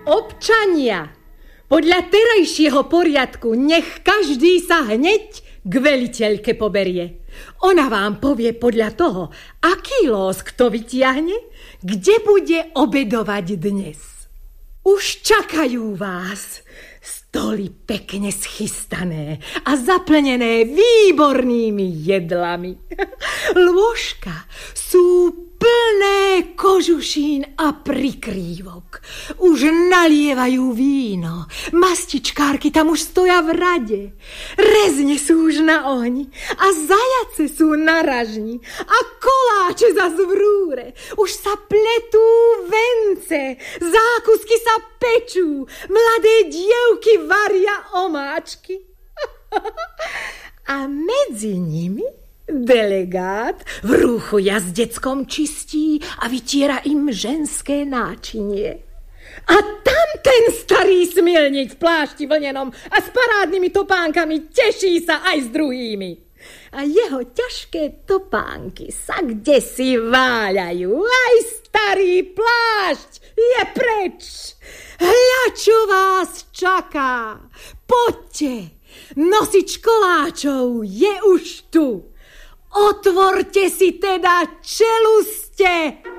Občania, podľa terajšieho poriadku nech každý sa hneď k veliteľke poberie. Ona vám povie podľa toho, aký los kto vytiahne, kde bude obedovať dnes. Už čakajú vás stoly pekne schystané a zaplnené výbornými jedlami. Lôžka sú plné kožušín a prikrývok. Už nalievajú víno. Mastičkárky tam už stoja v rade. Rezne sú už na ohni a zajace sú na ražni a koláče zas v rúre. Už sa pletú vence, zákusky sa pečú, mladé dievky varia omáčky. A medzi nimi delegát v rúchu jazdeckom čistí a vytiera im ženské náčinie. A tam ten starý smilník v plášti vlnenom a s parádnymi topánkami teší sa aj s druhými. A jeho ťažké topánky sa kdesi váľajú. Aj starý plášť je preč. Hľa, čo vás čaká. Poďte, nosič koláčov je už tu. Otvorte si teda čeluste!